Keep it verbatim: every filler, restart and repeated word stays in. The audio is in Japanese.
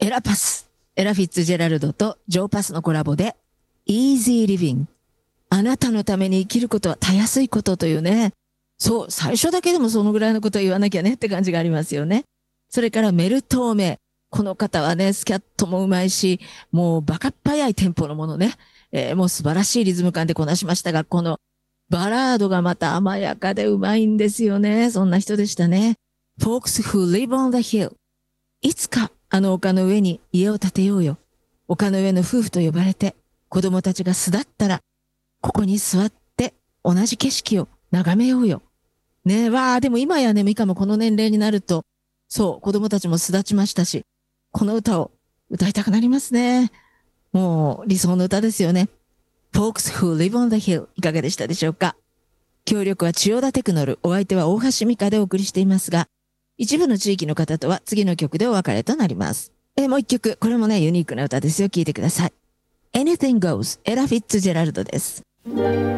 エラパス、エラ・フィッツジェラルドとジョー・パスのコラボで Easy Living。あなたのために生きることはたやすいことというね。そう、最初だけでもそのぐらいのことを言わなきゃねって感じがありますよね。それからメルトーメ。この方はね、スキャットもうまいし、もうバカっ早いテンポのものね。えーもう素晴らしいリズム感でこなしましたが、このバラードがまた甘やかでうまいんですよね。そんな人でしたね。Folks who live on the hill。いつかあの丘の上に家を建てようよ。丘の上の夫婦と呼ばれて、子供たちが巣立ったら、ここに座って同じ景色を眺めようよ。ねえ、わあ、でも今やね、ミカもこの年齢になると、そう、子供たちも巣立ちましたし、この歌を歌いたくなりますね。もう理想の歌ですよね。Folks who live on the hill いかがでしたでしょうか。協力は千代田テクノル、お相手は大橋美香でお送りしていますが、一部の地域の方とは次の曲でお別れとなります。えーもう一曲、これもね、ユニークな歌ですよ。聴いてください。Anything Goes、エラ・フィッツジェラルドです。